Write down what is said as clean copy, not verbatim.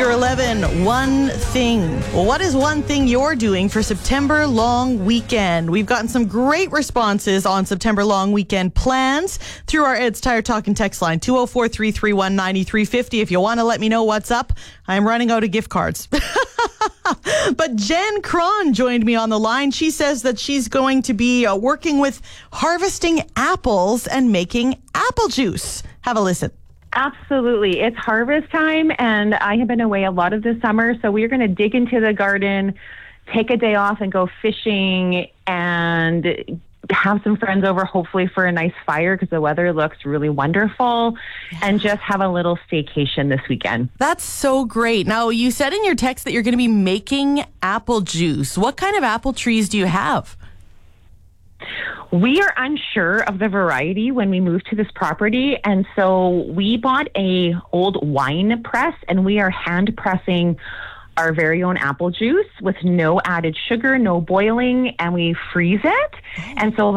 after 11, one thing. Well, what is one thing you're doing for September long weekend? We've gotten some great responses on September long weekend plans through our Ed's Tire Talk and text line 204-331-9350. If you want to let me know what's up, I'm running out of gift cards. But Jen Cron joined me on the line. She says that she's going to be working with harvesting apples and making apple juice. Have a listen. Absolutely. It's harvest time, and I have been away a lot of the summer, so we're going to dig into the garden, take a day off, and go fishing, and have some friends over, hopefully for a nice fire because the weather looks really wonderful, and just have a little staycation this weekend. That's so great. Now, you said in your text that you're going to be making apple juice. What kind of apple trees do you have? We are unsure of the variety when we moved to this property, and so we bought a old wine press, and we are hand pressing our very own apple juice with no added sugar, no boiling, and we freeze it. And so